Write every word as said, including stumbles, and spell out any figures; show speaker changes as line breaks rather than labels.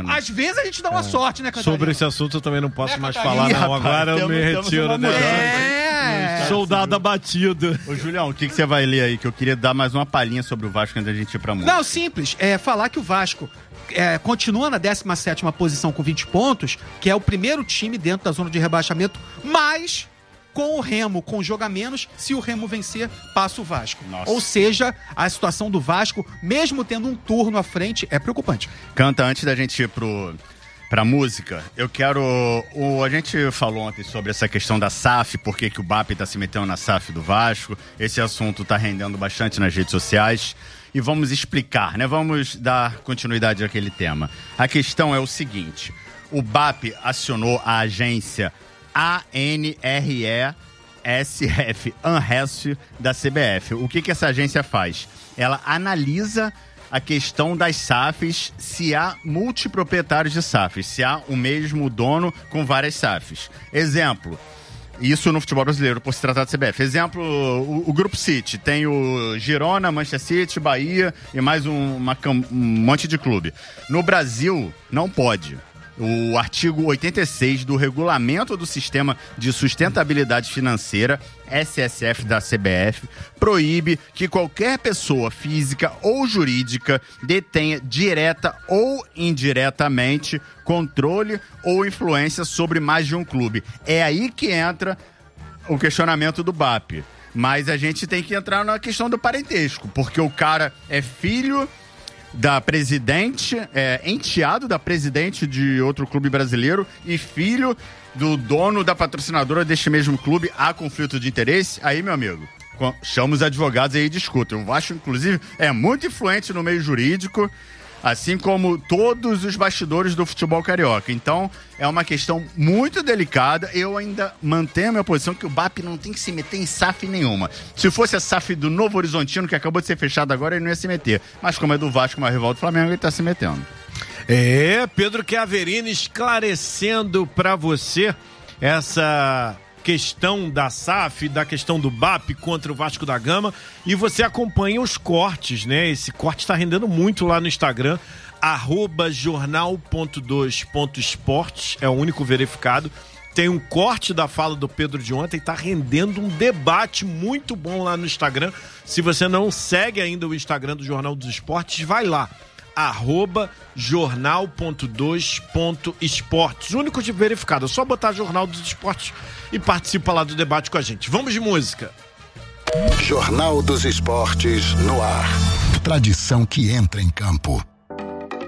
programa.
Às vezes a gente dá uma é. sorte, né, Catarina?
Sobre esse assunto eu também não posso é, mais
Catarina.
falar, não.
Rapaz,
Agora eu
temos,
me retiro, né?
É.
Soldado abatido.
Ô, Julião, o que, que você vai ler aí? Que eu queria dar mais uma palhinha sobre o Vasco antes da gente ir pra música.
Não, simples. É falar que o Vasco é, continua na décima sétima posição com vinte pontos, que é o primeiro time dentro da zona de rebaixamento, mas com o Remo, com jogo a menos, se o Remo vencer, passa o Vasco.
Nossa.
Ou seja, a situação do Vasco, mesmo tendo um turno à frente, é preocupante.
Canta, antes da gente ir pro... Pra música, eu quero... O, a gente falou ontem sobre essa questão da S A F, por que que o B A P tá se metendo na S A F do Vasco. Esse assunto tá rendendo bastante nas redes sociais. E vamos explicar, né? Vamos dar continuidade àquele tema. A questão é o seguinte, o B A P acionou a agência A N R E S F, ANRESF, da C B F. O que que essa agência faz? Ela analisa a questão das S A Fs, se há multiproprietários de S A Fs, se há o mesmo dono com várias S A Fs. Exemplo, isso no futebol brasileiro, por se tratar de C B F. Exemplo, o, o Grupo City, tem o Girona, Manchester City, Bahia e mais um, uma, um monte de clube. No Brasil, não pode. O artigo oitenta e seis do Regulamento do Sistema de Sustentabilidade Financeira, S S F da C B F, proíbe que qualquer pessoa física ou jurídica detenha direta ou indiretamente controle ou influência sobre mais de um clube. É aí que entra o questionamento do B A P. Mas a gente tem que entrar na questão do parentesco, porque o cara é filho da presidente, é, enteado da presidente de outro clube brasileiro e filho do dono da patrocinadora deste mesmo clube. Há conflito de interesse? Aí, meu amigo, chama os advogados aí e discutem. O Vasco, inclusive, é muito influente no meio jurídico, assim como todos os bastidores do futebol carioca. Então, é uma questão muito delicada. Eu ainda mantenho a minha posição que o B A P não tem que se meter em S A F nenhuma. Se fosse a S A F do Novo Horizontino, que acabou de ser fechada agora, ele não ia se meter. Mas como é do Vasco, uma rival do Flamengo, ele tá se metendo.
É, Pedro Chiaverini esclarecendo pra você essa questão da S A F, da questão do B A P contra o Vasco da Gama, e você acompanha os cortes, né? Esse corte está rendendo muito lá no Instagram, arroba jornal ponto dois ponto esportes, é o único verificado. Tem um corte da fala do Pedro de ontem, está rendendo um debate muito bom lá no Instagram. Se você não segue ainda o Instagram do Jornal dos Esportes, vai lá, arroba jornal ponto dois ponto esportes, único de verificado, é só botar Jornal dos Esportes e participa lá do debate com a gente. Vamos de música.
Jornal dos Esportes no ar. Tradição que entra em campo.